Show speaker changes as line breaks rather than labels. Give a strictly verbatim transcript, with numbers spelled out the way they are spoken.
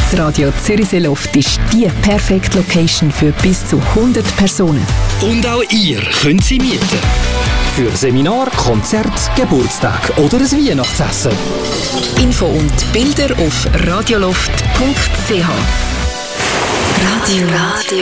Die Radio Zürichsee Loft ist die perfekte Location für bis zu hundert Personen.
Und auch ihr könnt sie mieten. Für Seminar, Konzert, Geburtstag oder ein Weihnachtsessen.
Info und Bilder auf radioloft punkt c h. Radio. Radio.